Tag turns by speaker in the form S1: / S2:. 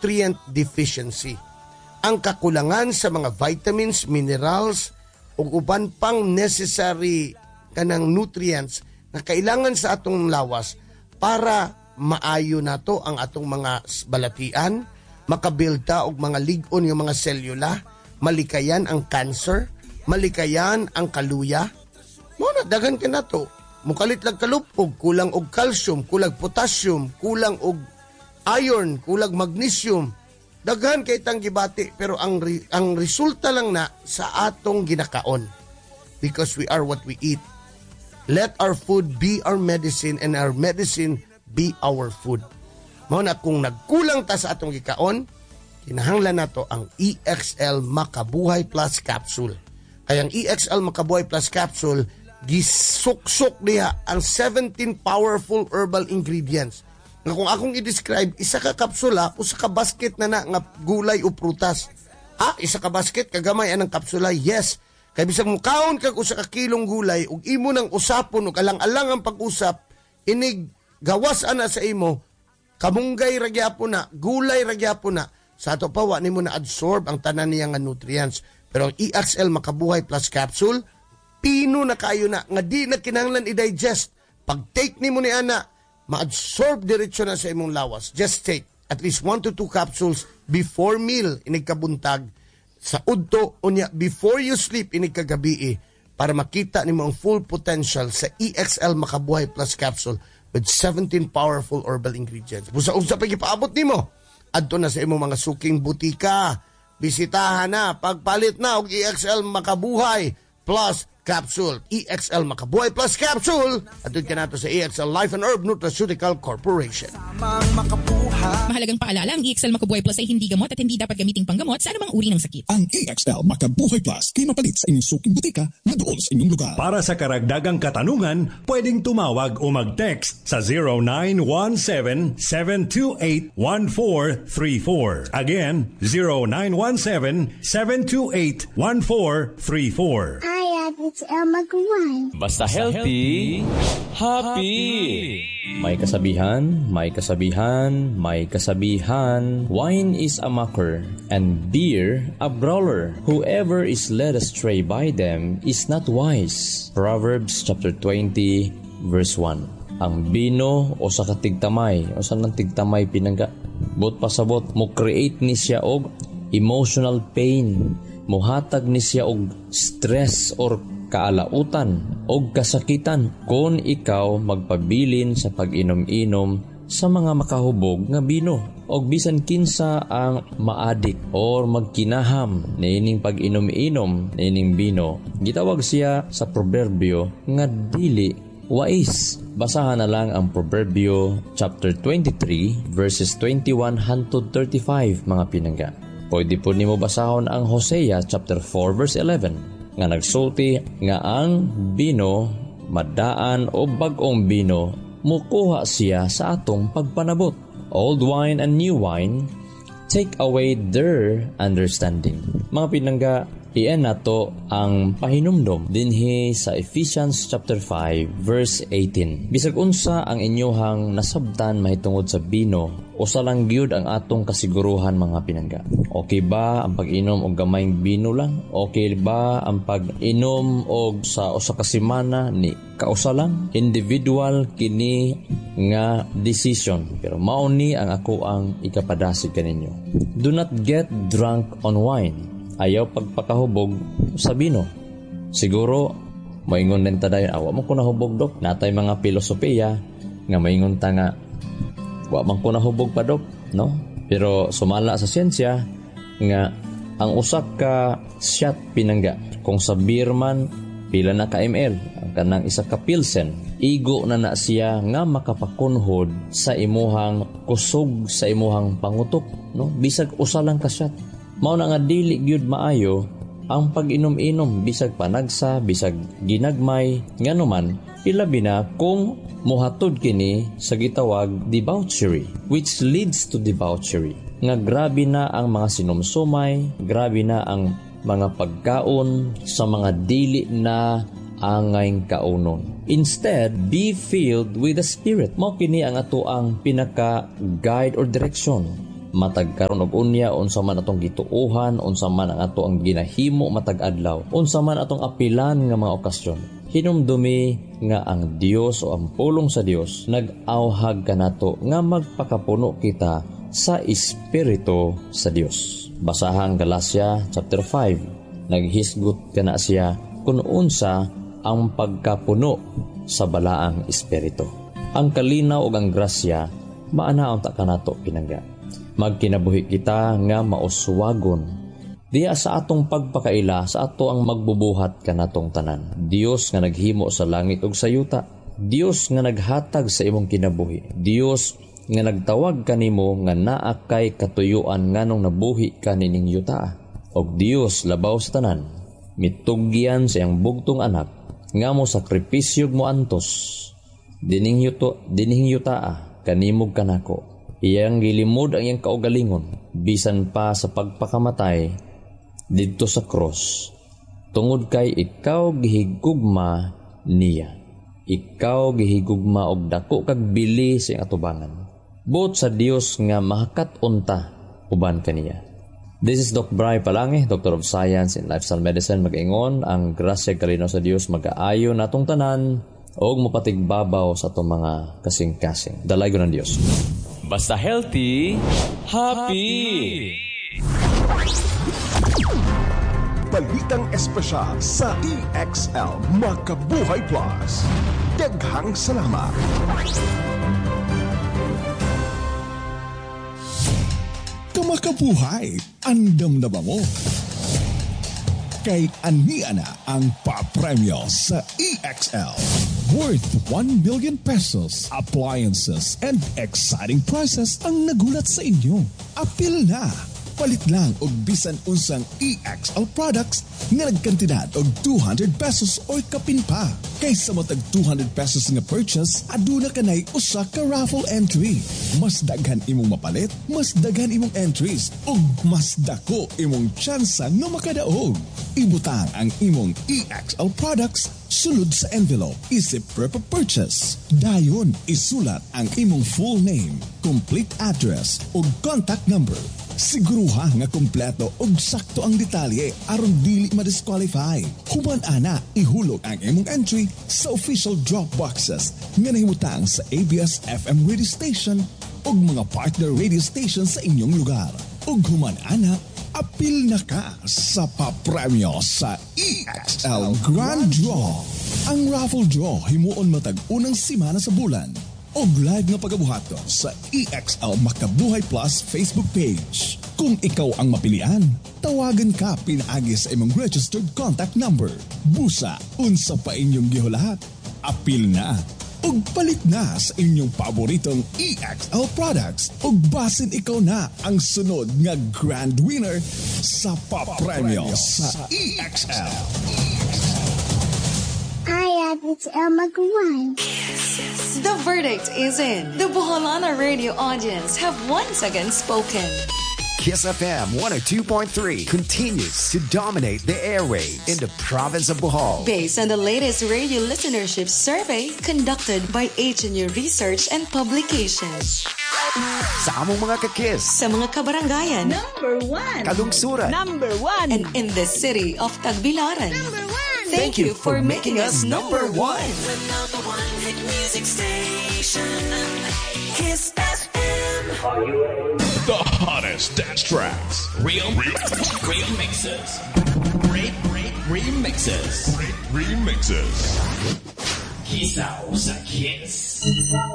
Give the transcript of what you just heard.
S1: nutrient deficiency. Ang kakulangan sa mga vitamins, minerals, o uban pang necessary kanang nutrients na kailangan sa atong lawas para maayo nato ang atong mga balatian, makabilta og mga lig-on yung mga selula, malikayan ang cancer, malikayan ang kaluya. Muna, daghan ka na to. Mukalit lang kalupog, kulang og calcium, kulang potassium, kulang og iron, kulang magnesium. Daghan kay tang gibati, pero ang resulta lang na sa atong ginakaon. Because we are what we eat. Let our food be our medicine and our medicine be our food. Muna, kung nagkulang ta sa atong gikaon, kinahanglan nato ang EXL Makabuhay Plus Capsule. Kaya ang EXL Makabuhay Plus Capsule, gisuksok niya ang 17 powerful herbal ingredients. Nga kung akong i-describe, isa ka kapsula o sa ka basket na nga gulay o prutas. Isa ka basket, kagamay anang kapsula, yes. Kaya bisag mukaon kag usa ka kilong gulay, ug imo nang usapon, ug alang-alang ang pag-usap, inig gawas ana sa imo, kamunggay ragyapon na, gulay ragyapon na, sa ato pa, wa nimo na absorb ang tanan niya nga nutrients. Pero ang EXL Makabuhay Plus Capsule, pino na kayo na, nga di na kinahanglan i-digest. Pag take nimo ni ana, ma-absorb diretsyo na sa imong lawas. Just take at least 1 to 2 capsules before meal, inig kabuntag, sa udto, unya, before you sleep, inig kagabi, para makita nimo ang full potential sa EXL Makabuhay Plus Capsule with 17 powerful herbal ingredients. Busa-usa pa ipaabot nimo. Adto na sa imong mga suking butika. Bisitahan na, pagpalit na og EXL Makabuhay Plus Capsule. EXL Makabuhay Plus Capsule. Adto ka nato sa EXL Life and Herb Nutraceutical Corporation.
S2: Mahalagang paalala, ang EXL Makabuhay Plus ay hindi gamot at hindi dapat gamiting panggamot sa anumang uri ng sakit.
S3: Ang EXL Makabuhay Plus kay mapalit sa inyong suking butika na doon sa inyong lugar.
S4: Para sa karagdagang katanungan, pwedeng tumawag o mag-text sa 0917-728-1434. Again, 0917-728-1434.
S5: It's Elma Gawai.
S6: Basta healthy, happy. May kasabihan, may kasabihan, may kasabihan. Wine is a mocker, and beer a brawler. Whoever is led astray by them is not wise. Proverbs chapter 20, verse 1. Ang bino o sa katigtamay, o sa nang tigtamay pinangga, bot pasabot, mo create ni siya og emotional pain. Muhatag ni siya og stress or kaalautan og kasakitan kung ikaw magpabilin sa pag-inom-inom sa mga makahubog nga bino og bisan kinsa ang maadik or magkinaham niining pag-inom-inom niining bino. Gitawag siya sa proverbio nga dili wais. Basahan na lang ang Proverbio chapter 23 verses 21 hangtod 35 mga pinangga. Pwede po nimo basahon ang Hosea chapter 4 verse 11 nga nagsulti nga ang bino, madaan o bag-ong bino, mukuha siya sa atong pagpanabot. Old wine and new wine take away their understanding. Mga pinangga, iyan nato ang pahinumdom dinhi sa Ephesians chapter 5 verse 18. Bisag unsa ang inyuhang nasabtan mahitungod sa bino, usa lang gyud ang atong kasiguruhan mga pinangga. Okay ba ang pag-inom og gamayng bino lang? Okay ba ang pag-inom og sa usa ka semana ni kausa lang? Individual kini nga decision, pero mao ni ang ako ang ikapadasig kaninyo. Do not get drunk on wine. Ayaw pagpakahubog sa bino. Siguro moingon din ta dayon, awa man ko nahubog dok. Natay mga filosofiya nga moingon ta nga wa man ko nahubog pa dok, no? Pero sumala sa siyensya nga ang usak ka shot pinangga kung sa beer man pila na ka ml, ang kanang isa ka pilsen, igo na siya nga makapakunhod sa imuhang kusog sa imuhang pangutok, no? Bisag usa lang ka shot. Mao na nga dili gyud maayo ang pag-inom-inom bisag panagsa, bisag ginagmay, nganuman ilabi na kung mohatod kini sa gitawag debauchery, which leads to debauchery. Nga grabe na ang mga sinumsumay, grabe na ang mga pagkaon sa mga dili na angay kaunon. Instead, be filled with the Spirit. Mao kini ang ato ang pinaka guide or direction matag karon og unya, unsa man atong gituuhan, unsa man ang ato ang ginahimo matag adlaw, unsa man atong apilan nga mga okasyon. Hinumdumi nga ang Dios o ang pulong sa Dios nag-awhag kanato nga magpakapuno kita sa Espiritu sa Dios. Basahang Galacia chapter 5, naghisgot kana siya kung unsa ang pagkapuno sa balaang Espiritu. Ang kalinaw ug ang grasya maanaon ta kanato pinangga. Magkinabuhi kita nga mauswagon diya sa atong pagpakaila, sa ato ang magbubuhat kanatong tanan. Dios nga naghimo sa langit ug sa yuta, Dios nga naghatag sa imong kinabuhi, Dios nga nagtawag kanimo nga naa kay katuyuan nganong nabuhi ka nining yuta, og Dios labaw sa tanan mitugyan sa iyang bugtong anak nga mo sakripisyog mo antos dining yuta kanimog kanako. Iyang gilimod ang iyang kaugalingon bisan pa sa pagpakamatay didto sa cross, tungod kay ikaw gihigugma niya. Ikaw gihigugma og dako kag bili sa iyang atubangan. Buot sa Dios nga makakat-unta uban kaniya. This is Doc Bry Palange, Doctor of Science in Lifestyle Medicine. Mag-ingon ang grasya kalinaw sa Dios mag-aayo natong tanan og mapatigbabaw sa atong mga kasing-kasing. Dalaygo ng Dios.
S7: Basta healthy, happy!
S3: Balitang espesyal sa EXL Makabuhay Plus. Daghang salamat. Kamakabuhay, andam na ba mo? Kay ania na ang papremyo sa EXL. Worth 1 million pesos, appliances, and exciting prizes ang nagulat sa inyo. Apil na! Palit lang og bisan unsang EXL products nga nagkantidad og 200 pesos or kapin pa. Kaysa matag 200 pesos nga purchase, aduna kanay usa ka raffle entry. Mas daghan imong mapalit, mas daghan imong entries, ug mas dako imong tsansa nga makadaog. Ibutang ang imong EXL products sulod sa envelope isip per purchase. Dayon isulat ang imong full name, complete address ug contact number. Siguruha nga kompleto og sakto ang detalye aron dili ma-disqualify. Human ana ihulog ang imong entry sa official drop boxes nga nahimutang sa ABS-FM radio station ug mga partner radio station sa inyong lugar. Ug human ana apil na ka sa papremyo sa EXL Grand Draw. Ang raffle draw himuon matag unang simana sa bulan. Og live nga pagabuhaton sa EXL Makabuhay Plus Facebook page. Kung ikaw ang mapilian, tawagan ka pinaagi sa imong registered contact number. Busa, unsa pa inyong gihulahat? Apil na! Og palit na sa inyong paboritong EXL products. Og basin ikaw na ang sunod nga grand winner sa papremyo sa EXL.
S5: Hi, it's Elma Gawai.
S8: The verdict is in. The Boholana radio audience have once again spoken.
S9: Kiss FM 102.3 continues to dominate the airwaves in the province of Bohol.
S8: Based on the latest radio listenership survey conducted by HNU Research and Publications.
S9: Sa among mga kakis.
S8: Sa mga kabarangayan.
S10: Number 1.
S9: Kalungsuran.
S10: Number 1.
S8: And in the city of Tagbilaran.
S10: Number 1.
S8: Thank you for making us number 1.
S11: The number 1 hit music station. Kiss FM.
S3: The hottest dance tracks.
S7: Real mixes. Great remixes.
S3: Remixes.
S7: Kiss out sa Kiss.